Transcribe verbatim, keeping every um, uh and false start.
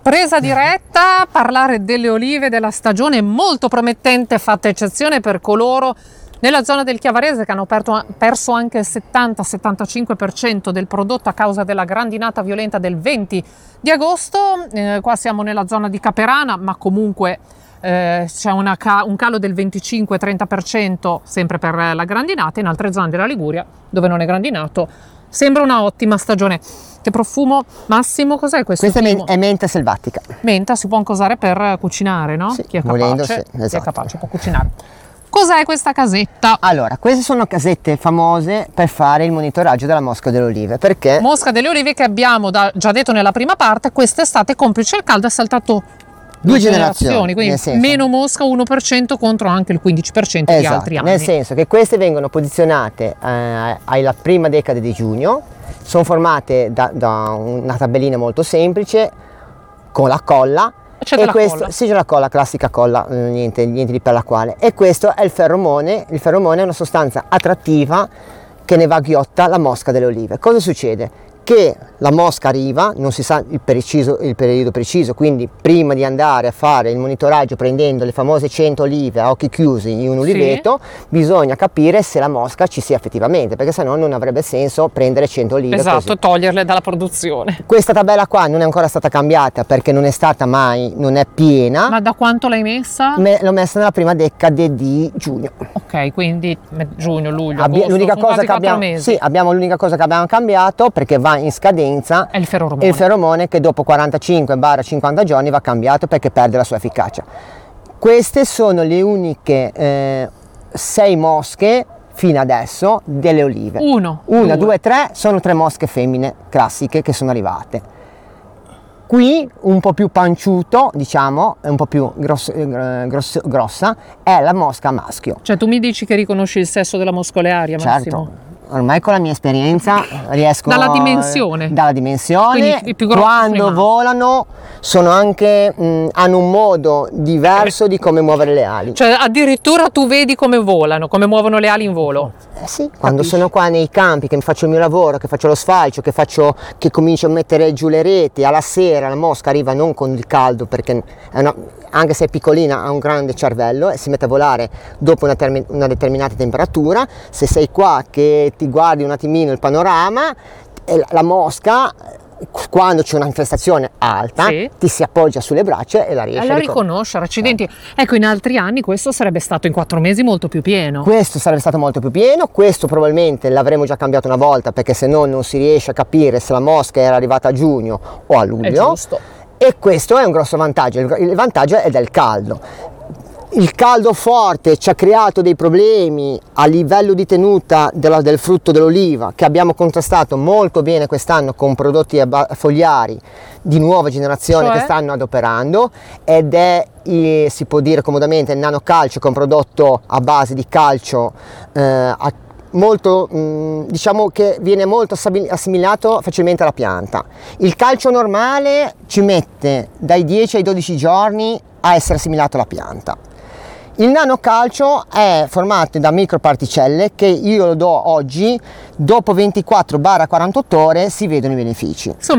Presa diretta, parlare delle olive della stagione molto promettente, fatta eccezione per coloro nella zona del Chiavarese che hanno perto, perso anche il settanta settantacinque per cento del prodotto a causa della grandinata violenta del venti di agosto. Eh, qua siamo nella zona di Caperana, ma comunque eh, c'è una ca un calo del venticinque trenta per cento sempre per la grandinata. In altre zone della Liguria, dove non è grandinato, sembra una ottima stagione. Che profumo, Massimo, cos'è questo? Questa è, è menta selvatica. Menta si può anche usare per cucinare, no? Sì, chi, è volendo, capace, sì, esatto. chi è capace può cucinare. Cos'è questa casetta? Allora, queste sono casette famose per fare il monitoraggio della mosca delle olive, perché... Mosca delle olive che abbiamo da, già detto nella prima parte, quest'estate complice il caldo è saltato due generazioni, quindi meno mosca uno per cento contro anche il quindici per cento esatto, di altri anni. Nel senso che queste vengono posizionate eh, alla prima decade di giugno, sono formate da, da una tabellina molto semplice con la colla. C'è e della questo, colla? Sì, c'è la colla, classica colla, niente, niente di per la quale. E questo è il feromone. Il feromone è una sostanza attrattiva che ne vagghiotta la mosca delle olive. Cosa succede? Che la mosca arriva, non si sa il, preciso, il periodo preciso, quindi prima di andare a fare il monitoraggio prendendo le famose cento olive a occhi chiusi in un oliveto, sì, bisogna capire se la mosca ci sia effettivamente, perché sennò non avrebbe senso prendere cento olive. Esatto, così. Toglierle dalla produzione. Questa tabella qua non è ancora stata cambiata perché non è stata mai, non è piena. Ma da quanto l'hai messa? Me, l'ho messa nella prima decade di giugno. Ok, quindi giugno, luglio, Abbi agosto, l'unica cosa che abbiamo, mesi. sì, abbiamo l'unica cosa che abbiamo cambiato, perché va in scadenza, è il feromone. il feromone che dopo quarantacinque cinquanta giorni va cambiato perché perde la sua efficacia. Queste sono le uniche eh, sei mosche fino adesso delle olive. Uno, Una, due. due, tre, sono tre mosche femmine classiche che sono arrivate. Qui un po' più panciuto, diciamo, un po' più grosso, grosso, grossa, è la mosca maschio. Cioè tu mi dici che riconosci il sesso della mosca olearia, Massimo? Certo. Ormai con la mia esperienza riesco dalla dimensione dalla dimensione i più grossi quando volano sono anche mh, hanno un modo diverso di come muovere le ali, cioè addirittura tu vedi come volano, come muovono le ali in volo. Eh sì, quando sono qua nei campi che faccio il mio lavoro, che faccio lo sfalcio, che faccio che comincio a mettere giù le reti, alla sera la mosca arriva non con il caldo perché è una, anche se è piccolina ha un grande cervello e si mette a volare dopo una, una determinata temperatura. Se sei qua che ti guardi un attimino il panorama, la mosca quando c'è una infestazione alta, sì, ti si appoggia sulle braccia e la riesce e la a riconoscere. Accidenti, eh. Ecco, in altri anni questo sarebbe stato in quattro mesi molto più pieno. Questo sarebbe stato molto più pieno, questo probabilmente l'avremmo già cambiato una volta perché se no non si riesce a capire se la mosca era arrivata a giugno o a luglio. È giusto. E questo è un grosso vantaggio, il vantaggio è del caldo. Il caldo forte ci ha creato dei problemi a livello di tenuta della, del frutto dell'oliva che abbiamo contrastato molto bene quest'anno con prodotti fogliari di nuova generazione, cioè? Che stanno adoperando, ed è, eh, si può dire comodamente, il nanocalcio, che è un prodotto a base di calcio eh, a molto mh, diciamo che viene molto assimilato facilmente alla pianta. Il calcio normale ci mette dai dieci ai dodici giorni a essere assimilato alla pianta. Il nanocalcio è formato da microparticelle che io lo do oggi, dopo ventiquattro quarantotto ore si vedono i benefici.